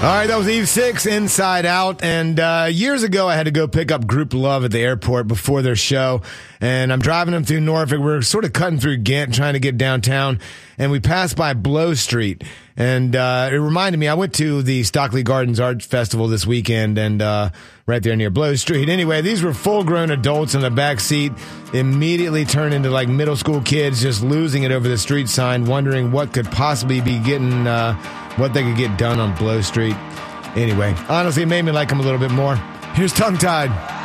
All right, that was Eve 6, Inside Out. And years ago, I had to go pick up Group Love at the airport before their show. And I'm driving them through Norfolk. We're sort of cutting through Ghent, trying to get downtown. And we passed by Blow Street. And it reminded me, I went to the Stockley Gardens Art Festival this weekend, and right there near Blow Street. Anyway, these were full-grown adults in the back seat, immediately turned into like middle school kids, just losing it over the street sign, wondering what could possibly be getting, what they could get done on Blow Street. Anyway, honestly, it made me like them a little bit more. Here's Tongue Tied.